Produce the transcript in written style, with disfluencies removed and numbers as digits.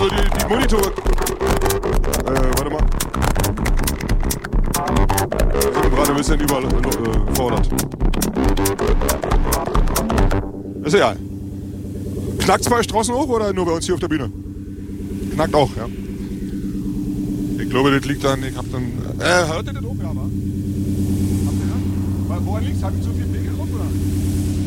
Also die Monitore. Warte mal. Ich bin gerade ein bisschen überfordert. Ist egal. Knackt's bei euch draußen hoch oder nur bei uns hier auf der Bühne? Knackt auch, ja. Ich glaube, das liegt dann, ich hab dann... hört ihr das auch, ja, wa? Habt ihr das? Woran liegt's? Hab ich zu viel Pegel drauf, oder?